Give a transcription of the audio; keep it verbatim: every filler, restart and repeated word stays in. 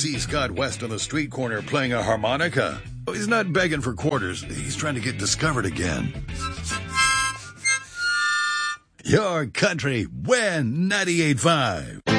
see Scott West on the street corner playing a harmonica. Oh, he's not begging for quarters. He's trying to get discovered again. Your country, Win ninety-eight point five.